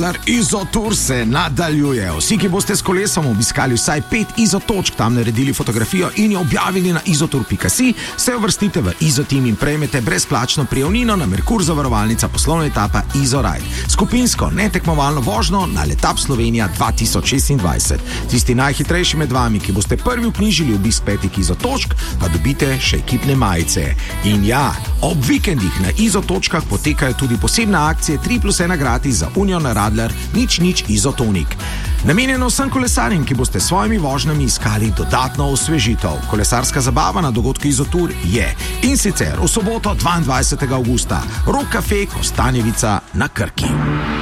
Izotur se nadaljuje. Vsi, ki boste s kolesom obiskali vsaj 5 izotočk, tam naredili fotografijo in jo objavili na izotur.si, se uvrstite v Izotim in prejmete brezplačno prijavnino na Merkur zavarovalnica poslovna etapa Izoride. Skupinsko netekmovalno vožnjo na Letap Slovenija 2026. Tisti najhitrejši med vami, ki boste prvi vknjižili obisk 5 izotočk, pa dobite še ekipne majice. In ja, ob vikendih na izotočkah potekajo tudi posebne akcije 3+1 gratis za Union Radler nič izotonik. Namenjeno vsem kolesarjem, ki boste s svojimi vožnjami iskali dodatno osvežitev. Kolesarska zabava na dogodku Izotur je. In sicer v soboto 22. avgusta Rock Cafe Kostanjevica na Krki.